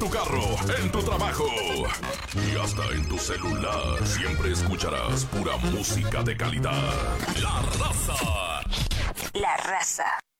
tu carro, en tu trabajo y hasta en tu celular. Siempre escucharás pura música de calidad. La Raza. La Raza.